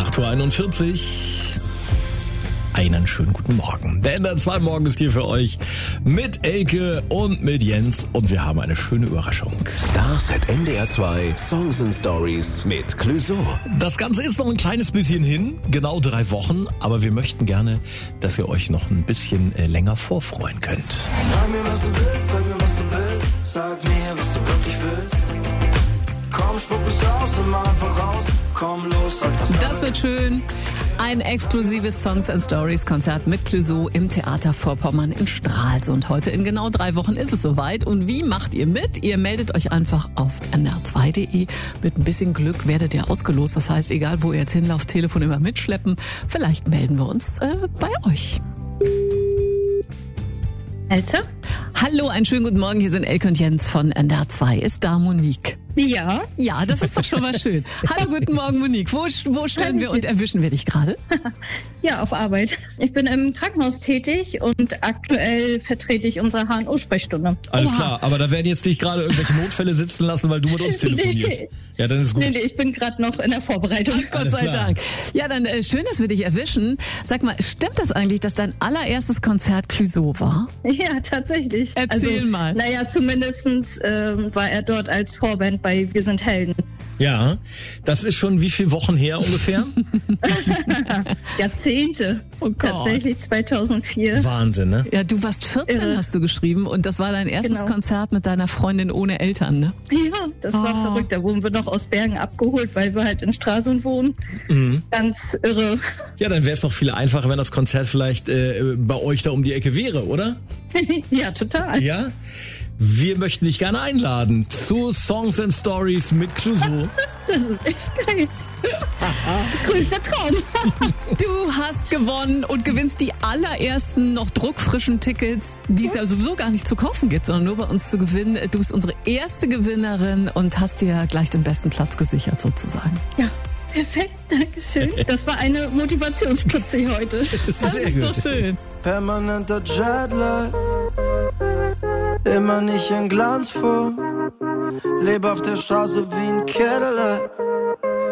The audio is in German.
8:41 Uhr. Einen schönen guten Morgen. Der NDR 2 Morgen ist hier für euch mit Elke und mit Jens und wir haben eine schöne Überraschung. Stars at NDR 2 Songs and Stories mit Clouseau. Das Ganze ist noch ein kleines bisschen hin, genau 3 Wochen, aber wir möchten gerne, dass ihr euch noch ein bisschen länger vorfreuen könnt. Sag mir, was du willst, sag mir, was du willst. Sag mir, was du wirklich willst. Komm, spuck es aus und mach einfach raus. Komm los, sag was. Das wird schön. Ein exklusives Songs and Stories Konzert mit Clouseau im Theater Vorpommern in Stralsund. Heute in genau 3 Wochen ist es soweit. Und wie macht ihr mit? Ihr meldet euch einfach auf ndr2.de. Mit ein bisschen Glück werdet ihr ausgelost. Das heißt, egal wo ihr jetzt hinlauft, Telefon immer mitschleppen. Vielleicht melden wir uns bei euch. Elke? Hallo, einen schönen guten Morgen. Hier sind Elke und Jens von NDR 2. Ist da Monique? Ja. Ja, das ist doch schon mal schön. Hallo, guten Morgen, Monique. Wo stellen wir und erwischen wir dich gerade? Ja, auf Arbeit. Ich bin im Krankenhaus tätig und aktuell vertrete ich unsere HNO-Sprechstunde. Alles klar, aber da werden jetzt nicht gerade irgendwelche Notfälle sitzen lassen, weil du mit uns telefonierst. Nee. Ja, dann ist gut. Nee, ich bin gerade noch in der Vorbereitung. Ach, Gott sei Dank. Ja, dann schön, dass wir dich erwischen. Sag mal, stimmt das eigentlich, dass dein allererstes Konzert Clouseau war? Ja, tatsächlich. Erzähl mal. Naja, zumindestens war er dort als Vorband bei Wir sind Helden. Ja, das ist schon wie viele Wochen her ungefähr? Jahrzehnte. Oh Gott. Tatsächlich 2004. Wahnsinn, ne? Ja, du warst 14, Irre. hast du geschrieben. Und das war dein erstes Genau. Konzert mit deiner Freundin ohne Eltern, ne? Ja, das war verrückt. Da wurden wir noch aus Bergen abgeholt, weil wir halt in Stralsund wohnen. Ganz irre. Ja, dann wäre es doch viel einfacher, wenn das Konzert vielleicht bei euch da um die Ecke wäre, oder? Ja, total. Ja? Wir möchten dich gerne einladen zu Songs and Stories mit Clouseau. Das ist echt geil. Größter Traum. Du hast gewonnen und gewinnst die allerersten noch druckfrischen Tickets, die es ja sowieso gar nicht zu kaufen gibt, sondern nur bei uns zu gewinnen. Du bist unsere erste Gewinnerin und hast dir gleich den besten Platz gesichert sozusagen. Ja, perfekt. Dankeschön. Das war eine Motivationsspritze heute. Das ist doch schön. Permanenter Jetlag. Immer nicht in Glanzform. Lebe auf der Straße wie ein Cadillac.